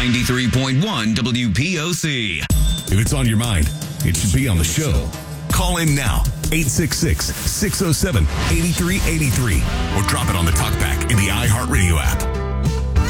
93.1 WPOC. If it's on your mind, it should be on the show. Call in now, 866-607-8383, or drop it on the talkback in the iHeartRadio app.